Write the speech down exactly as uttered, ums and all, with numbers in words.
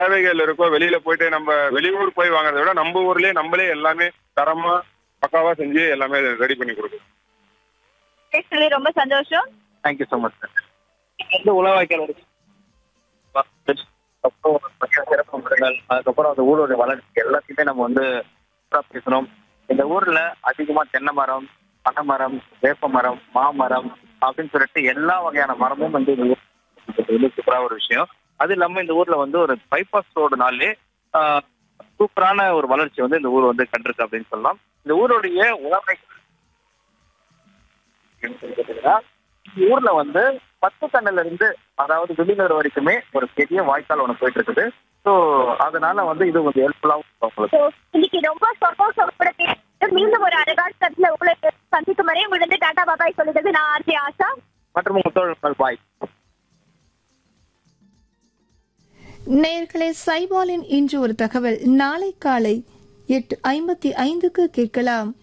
தேவைகள் இருக்கோ வெளியில போயிட்டு நம்ம வெளியூர் போய் வாங்குறதை விட நம்ம ஊர்லயே நம்மளே எல்லாமே தரமா பக்காவா செஞ்சு எல்லாமே ரெடி பண்ணி கொடுக்குறோம். பேசுனது ரொம்ப சந்தோஷம். Thank you so much sir. வந்து உழவாய்க்கால் வரைக்கும் சிறப்பு, அதுக்கப்புறம் அந்த ஊரோட வளர்ச்சி எல்லாத்தையுமே நம்ம வந்து பேசணும். இந்த ஊர்ல அதிகமா தென்னை மரம், பனை மரம், வேப்ப மரம், மாமரம் அப்படின்னு சொல்லிட்டு எல்லா வகையான மரமும் வந்து இந்த ஊர் சூப்பரா ஒரு விஷயம். அது இல்லாம இந்த ஊர்ல வந்து ஒரு பைபாஸ் ரோடுனாலே சூப்பரான ஒரு வளர்ச்சி வந்து இந்த ஊர் வந்து கண்டிருக்கு அப்படின்னு சொல்லலாம். இந்த ஊருடைய உணவை ஊர்ல வந்து பத்து கண்ணுல இருந்து அதாவது விழிநகர் வரைக்குமே ஒரு பெரிய வாய்க்கால் ஒண்ணு போயிட்டு இருக்குது. ஸோ அதனால வந்து இது கொஞ்சம் ஹெல்ப்ஃபுல்லாகவும் இன்னைக்கு ரொம்ப சந்தோஷம். மீண்டும் ஒரு அழகான சத்துல உங்களை சந்திக்கும் வரை விழுந்து டாடா பாபாய் சொல்லுறது நான் ஆர்ஜே ஆஷா மற்றும் முத்தோழர்கள் பாய். நேயர்களே, சைபாலின் இன்று ஒரு தகவல் நாளை காலை எட்டு ஐம்பத்தி ஐந்துக்கு கேட்கலாம்.